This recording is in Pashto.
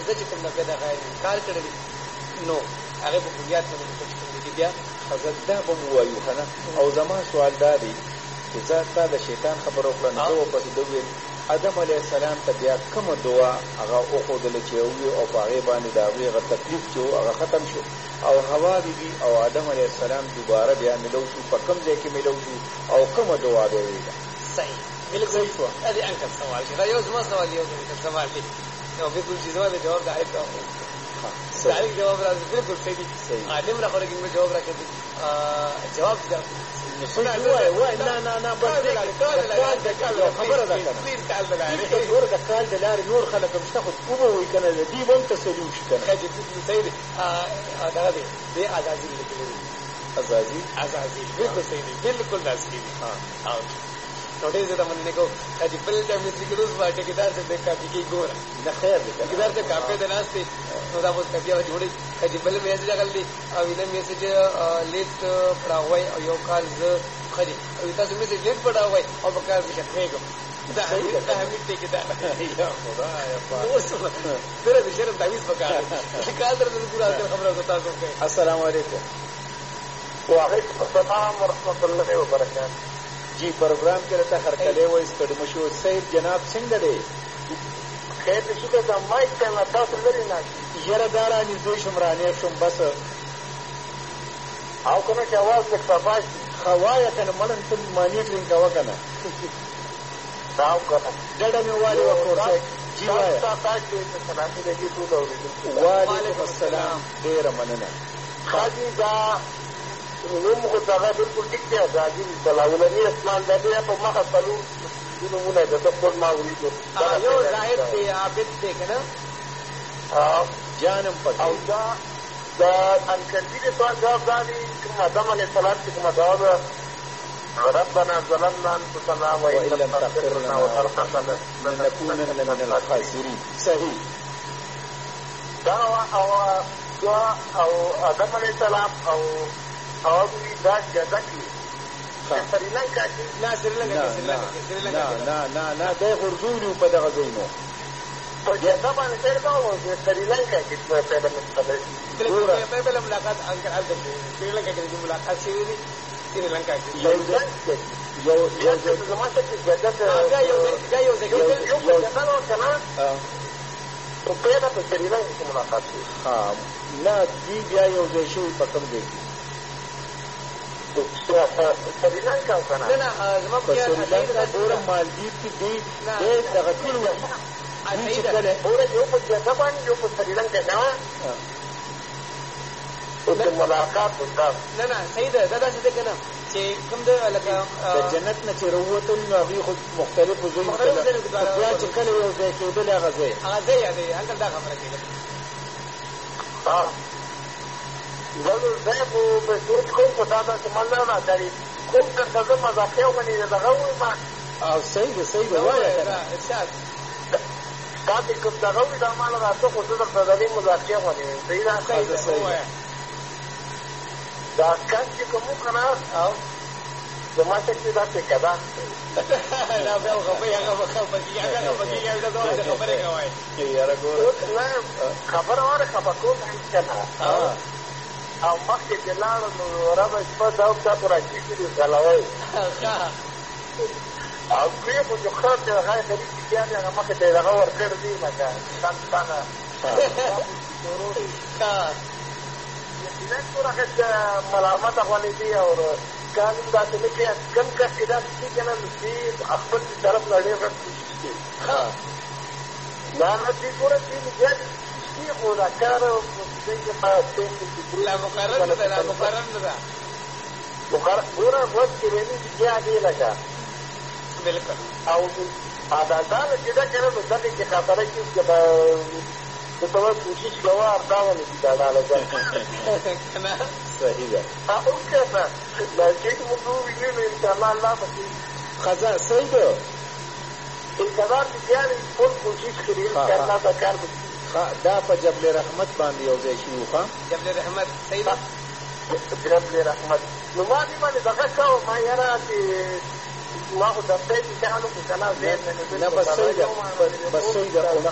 زه چې کوم دغه کار کړی نو هغه په بنیاد باندې چې بیا حضرت دا به وایو کنه. او زما سوال دا دی چې زه تا د شیطان خبر وکړم زه ورپسې ده وویل آدم علیه السلام ته بیا کومه دعا هغه وښودله چې ووي او په هغې باندې د هغوی هغه تکلیف چې و هغه ختم شو او حوا بیبي او آدم علیه السلام دوباره بیا ملو شو په کوم ځای کې ملو شو او کومه دعا به ویله؟ صحیح بالکل صحیح شوه. دا دې انکل سوال شي دا یو زما سوال یو انکل سوال دی نو بالکل چې زما د جواب د حیث صحیح جواب راځي بالکل صحیح عالم را خورګین مې جواب راکړي جواب دا وای نه بس خبره ده کنه ور د کال د لارې نور خلک مشته خو کومه وای کنه دې هم تسلیم شي کنه چې صحیح دا دی ازازي لیکلي ازازي بالکل صحیح بالکل داسې ها نو دې زه تمنه کو چې بل ټایم کې کېدوس باندې ټیکدار څخه د کاپی کې ګور نه خیر دې ټیکدار څخه کاپی د ناشته نو دا اوس کبیا جوړي چې بل میسج غلې او وینم میسج لیست پڑھاوي او یو کال ز خدي او تاسو میسج لیست پڑھاوي او په کار کې شکرېګم دا همې ټیکدار یا خدا یا پاک سره دې شرم تعویض وکړه کال درته پورا خبره تاسو کوي. السلام علیکم. وعلیکم السلام ورحمۃ اللہ وبرکاتہ. جی پروگرام کې راته هرکلی وایي ستړي مشو سید جناب څنګه دی؟ خیر دې شکر دا مایک ته نه تاسو لرې نه یاره دا رانږدې شوم رانیر شوم بس او که نه چې اواز لږ صفا شي ښه وایه که نه مړن ته مانیټرینګ کوه که نه دا او که نه ډډه مې والې وه کورته جی وایه وعلیکم السلام ډېره مننه. خاجي دا نوم خو دغه بالکل ټیک دی ازادي بلاولني اسمان د دې په مخه څلور نومونه د ده خپل ما ولیدو یو زاهد دی عابد دی که نه جانم پکې او دا د انکردي د سوال جواب دا دی کوم آدم علیه السلام چې کومه دعا ده ربنا ظلمنا انفسنا وان لم تغفر لنا وترحمنا لنكونن من الخاسرين. صحیح دا او آدم علیه السلام او اوی دا جزا کی سریلانکا کی نه سریلانکا نه دی غرزولي په دغه ځای نو په جزا باندې تیر دا و سریلانکا کی پهله ملاقات انکر هلته سریلانکا کې ملاقات شوی دی سریلانکا کې یو زما څه چې جزا یو جزا نو که نه په پهله په سریلانکا کې ملاقات شوی نه دی بیا یو ځای شوي په کوم ځای کې سریلانکا که نه زما په سریلانکا ګورم مالدیو کې دی دغه ټول وایي چې کله یو په جزا باندې یو په سریلانکا نه ملاقات وکړه نه صحیح ده دا داسې دی که نه چې کوم د لکه د جنت نه چې راووتل نو هغوی خو مختلفو ځایونو ته بیا چې کله یو ځای کېدل هغه ځای دی هلته دا خبره کېده زه خو به سوچ کوم خو دا داسې من نه راځي کوم درته زه مذاقیه ومنې دغه ووایم او صحیح ده وایه که نه ارشاد دا چې کوم دغه وي دا ما له راته خو زه درته د دې مذاقیه ونیوم صحیح ده دا کس چې کوم که نه زما شک چې دا ټیکه ده دا بیا هغه خبرې کوئ یاره ګوره خبره واره خفه کوم که نه او مخکې چې لاړو نو ربه شپه دا تا په راجي کې دې غلوئ او دوی خو چې خر چې هغه غریب چیان دي هغه مخکې ته یې دغه ورکړی دي لکه تانه یقینا ټول هغه ملامته غونې دي او قانون داسې نه کوي کوم کس چې داسې کېږي نه نو دوی خپل طرف نه ډېر غټ کوشش کوي دا نه دوی ګوره دوی زیات خو دا کار لا مقرر نه ده ګوره وس کې ویلي چې بیا دې لکه بالکل او دا چې دا که نه نو دغې کې خاطره کېږي چې ته به کوشش کوه اردا ونه شي دا ډاله ځای صحیح ده اوکې ده دا چې موږ ووینو نو انشاءالله الله به خزه صحیح ده انتظار چې بیا دې ټول کوشش کړي انشاءالله دا کار به دا په جبل رحمت باندې یو ځای شي وخوا جبل رحمت صحیح ده جبل رحمت نو ما دې باندې دغه کوم ما یاره چې ما خو درته چې چانو کې که نه نه بس صحیح ده